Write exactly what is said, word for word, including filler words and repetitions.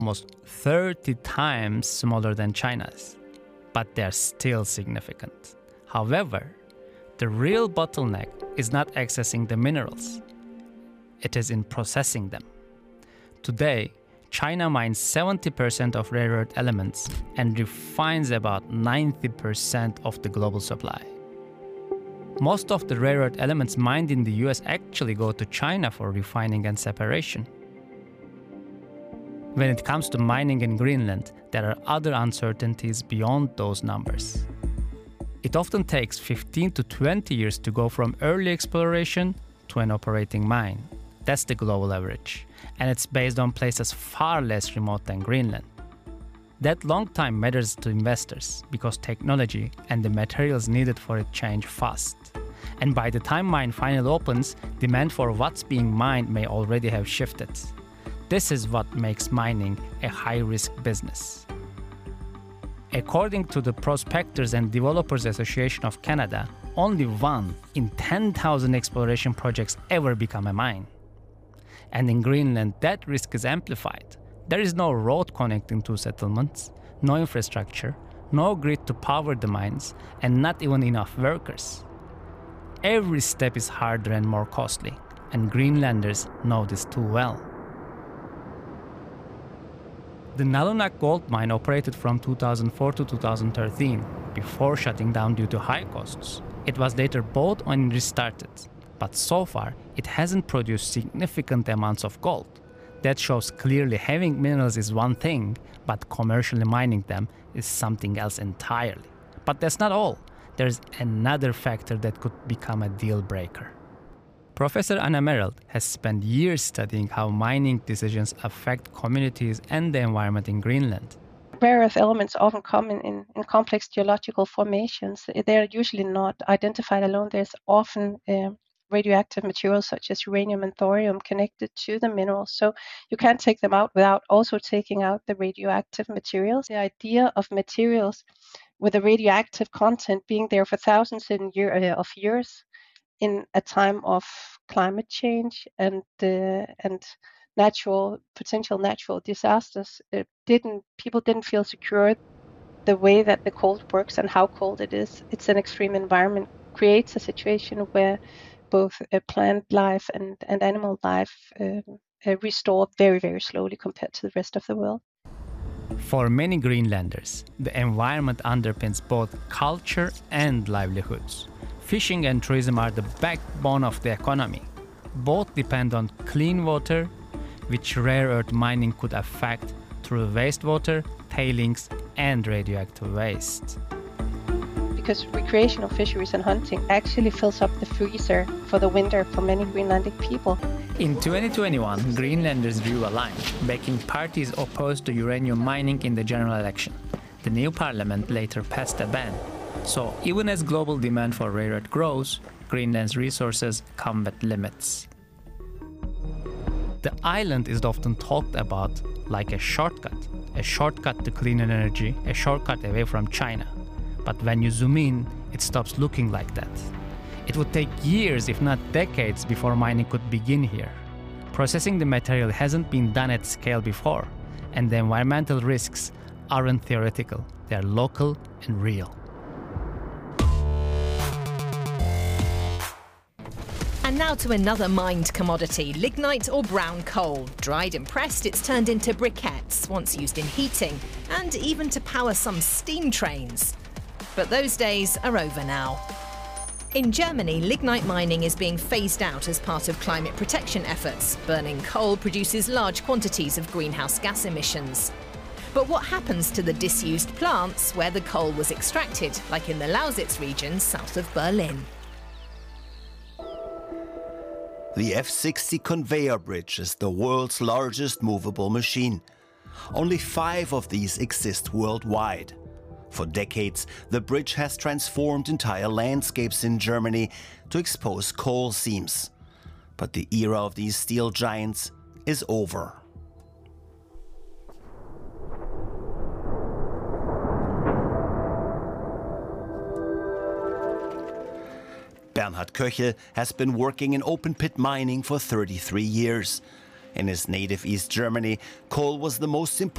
almost thirty times smaller than China's, but they're still significant. However, the real bottleneck is not accessing the minerals. It is in processing them. Today, China mines seventy percent of rare earth elements and refines about ninety percent of the global supply. Most of the rare earth elements mined in the U S actually go to China for refining and separation. When it comes to mining in Greenland, there are other uncertainties beyond those numbers. It often takes fifteen to twenty years to go from early exploration to an operating mine. That's the global average, and it's based on places far less remote than Greenland. That long time matters to investors because technology and the materials needed for it change fast. And by the time mine finally opens, demand for what's being mined may already have shifted. This is what makes mining a high-risk business. According to the Prospectors and Developers Association of Canada, only one in ten thousand exploration projects ever become a mine. And in Greenland, that risk is amplified. There is no road connecting two settlements, no infrastructure, no grid to power the mines, and not even enough workers. Every step is harder and more costly, and Greenlanders know this too well. The Nalunaq gold mine operated from two thousand four to two thousand thirteen, before shutting down due to high costs. It was later bought and restarted, but so far it hasn't produced significant amounts of gold. That shows clearly having minerals is one thing, but commercially mining them is something else entirely. But that's not all. There's another factor that could become a deal breaker. Professor Anna Merrill has spent years studying how mining decisions affect communities and the environment in Greenland. Rare earth elements often come in, in, in complex geological formations. They're usually not identified alone. There's often uh, radioactive materials such as uranium and thorium connected to the minerals. So you can't take them out without also taking out the radioactive materials. The idea of materials with a radioactive content being there for thousands in year, uh, of years in a time of climate change and uh, and natural potential natural disasters, it didn't people didn't feel secure. The way that the cold works and how cold it is, it's an extreme environment, creates a situation where both uh, plant life and, and animal life uh, uh, restore very, very slowly compared to the rest of the world. For many Greenlanders, the environment underpins both culture and livelihoods. Fishing and tourism are the backbone of the economy. Both depend on clean water, which rare earth mining could affect through wastewater, tailings, and radioactive waste. Because recreational fisheries and hunting actually fills up the freezer for the winter for many Greenlandic people. In twenty twenty-one, Greenlanders drew a line, backing parties opposed to uranium mining in the general election. The new parliament later passed a ban. So even as global demand for rare earth grows, Greenland's resources come with limits. The island is often talked about like a shortcut, a shortcut to clean energy, a shortcut away from China. But when you zoom in, it stops looking like that. It would take years, if not decades, before mining could begin here. Processing the material hasn't been done at scale before, and the environmental risks aren't theoretical, they're local and real. And now to another mined commodity, lignite or brown coal. Dried and pressed, it's turned into briquettes, once used in heating, and even to power some steam trains. But those days are over now. In Germany, lignite mining is being phased out as part of climate protection efforts. Burning coal produces large quantities of greenhouse gas emissions. But what happens to the disused plants where the coal was extracted, like in the Lausitz region south of Berlin? The F sixty conveyor bridge is the world's largest movable machine. Only five of these exist worldwide. For decades, the bridge has transformed entire landscapes in Germany to expose coal seams. But the era of these steel giants is over. Bernhard Köche has been working in open-pit mining for thirty-three years. In his native East Germany, coal was the most important